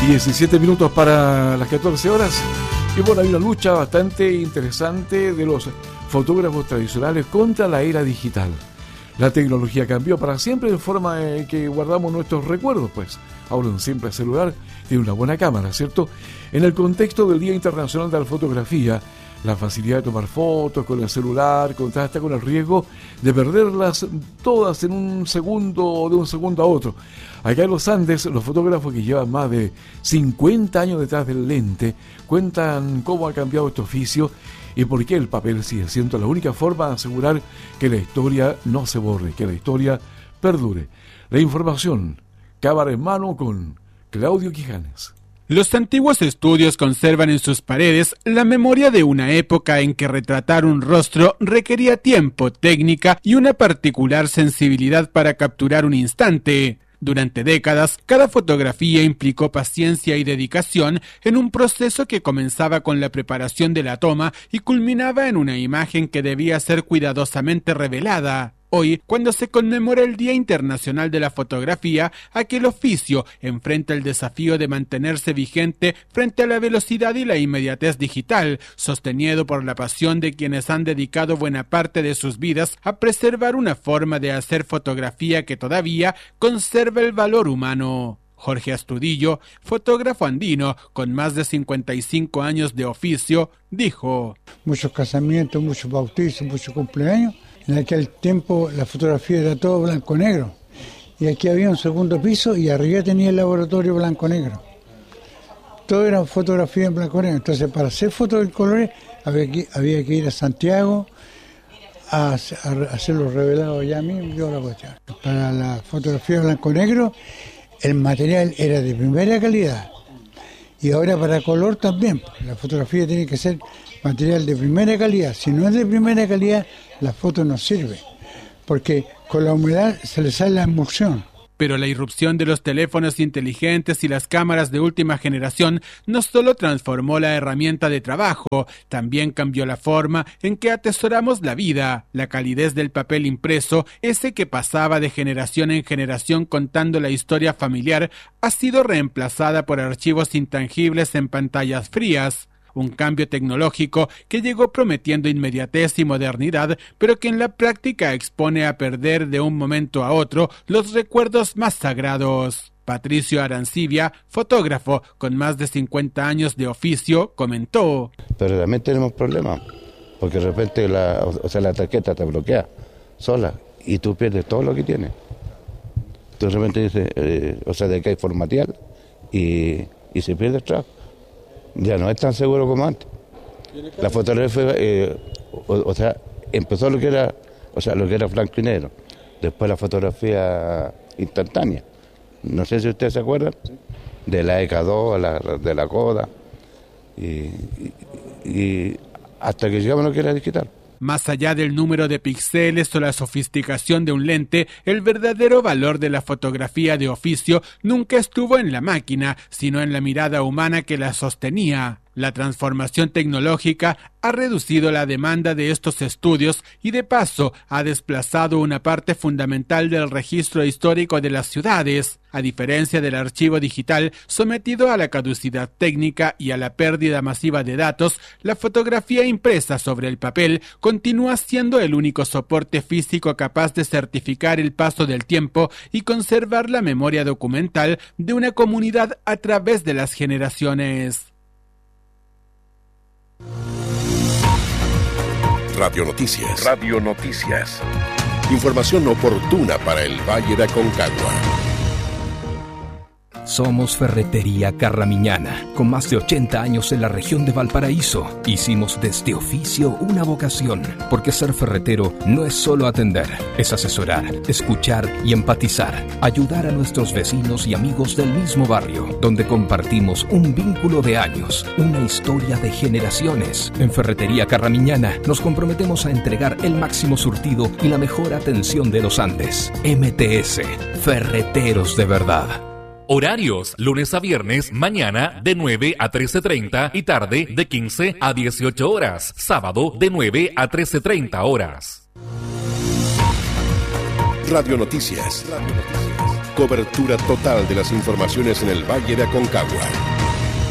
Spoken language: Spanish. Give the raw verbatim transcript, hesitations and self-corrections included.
diecisiete minutos para las catorce horas. Y bueno, hay una lucha bastante interesante de los fotógrafos tradicionales contra la era digital. La tecnología cambió para siempre de forma en que guardamos nuestros recuerdos, pues. Ahora un simple celular tiene una buena cámara, ¿cierto? En el contexto del Día Internacional de la Fotografía, la facilidad de tomar fotos con el celular contrasta con el riesgo de perderlas todas en un segundo o de un segundo a otro. Acá en los Andes, los fotógrafos que llevan más de cincuenta años detrás del lente cuentan cómo ha cambiado este oficio y por qué el papel sigue siendo la única forma de asegurar que la historia no se borre, que la historia perdure. La información, cámara en mano con Claudio Quijanes. Los antiguos estudios conservan en sus paredes la memoria de una época en que retratar un rostro requería tiempo, técnica y una particular sensibilidad para capturar un instante. Durante décadas, cada fotografía implicó paciencia y dedicación en un proceso que comenzaba con la preparación de la toma y culminaba en una imagen que debía ser cuidadosamente revelada. Hoy, cuando se conmemora el Día Internacional de la Fotografía, aquel oficio enfrenta el desafío de mantenerse vigente frente a la velocidad y la inmediatez digital, sostenido por la pasión de quienes han dedicado buena parte de sus vidas a preservar una forma de hacer fotografía que todavía conserva el valor humano. Jorge Astudillo, fotógrafo andino con más de cincuenta y cinco años de oficio, dijo: Muchos casamientos, muchos bautizos, muchos cumpleaños. En aquel tiempo la fotografía era todo blanco-negro. Y aquí había un segundo piso y arriba tenía el laboratorio blanco-negro. Todo era fotografía en blanco-negro. Entonces, para hacer fotos en colores había que, había que ir a Santiago a, a hacer los revelados ya mismo. Yo la cuestión. Para la fotografía blanco-negro, el material era de primera calidad. Y ahora para color también. La fotografía tiene que ser material de primera calidad. Si no es de primera calidad, la foto no sirve, porque con la humedad se le sale la emulsión. Pero la irrupción de los teléfonos inteligentes y las cámaras de última generación no solo transformó la herramienta de trabajo, también cambió la forma en que atesoramos la vida. La calidez del papel impreso, ese que pasaba de generación en generación contando la historia familiar, ha sido reemplazada por archivos intangibles en pantallas frías. Un cambio tecnológico que llegó prometiendo inmediatez y modernidad, pero que en la práctica expone a perder de un momento a otro los recuerdos más sagrados. Patricio Arancibia, fotógrafo con más de cincuenta años de oficio, comentó: Pero también tenemos problemas, porque de repente la, o sea, la tarjeta te bloquea sola y tú pierdes todo lo que tienes. Tú de repente dices, eh, o sea, de que hay formatear y, y se pierde el trabajo. Ya no es tan seguro como antes. La fotografía, eh, o, o sea, empezó lo que era, o sea, lo que era blanco y negro. Después la fotografía instantánea. No sé si ustedes se acuerdan de la E K dos, la, de la Kodak, y, y, y hasta que llegamos a lo que era digital. Más allá del número de píxeles o la sofisticación de un lente, el verdadero valor de la fotografía de oficio nunca estuvo en la máquina, sino en la mirada humana que la sostenía. La transformación tecnológica ha reducido la demanda de estos estudios y de paso ha desplazado una parte fundamental del registro histórico de las ciudades. A diferencia del archivo digital sometido a la caducidad técnica y a la pérdida masiva de datos, la fotografía impresa sobre el papel continúa siendo el único soporte físico capaz de certificar el paso del tiempo y conservar la memoria documental de una comunidad a través de las generaciones. Radio Noticias. Radio Noticias. Información oportuna para el Valle de Aconcagua. Somos Ferretería Carramiñana, con más de ochenta años en la región de Valparaíso. Hicimos de este oficio una vocación, porque ser ferretero no es solo atender, es asesorar, escuchar y empatizar, ayudar a nuestros vecinos y amigos del mismo barrio, donde compartimos un vínculo de años, una historia de generaciones. En Ferretería Carramiñana nos comprometemos a entregar el máximo surtido y la mejor atención de los Andes. M T S, Ferreteros de verdad. Horarios, lunes a viernes, mañana de nueve a trece treinta y tarde de quince a dieciocho horas. Sábado de nueve a trece treinta horas. Radio Noticias. Radio Noticias. Cobertura total de las informaciones en el Valle de Aconcagua.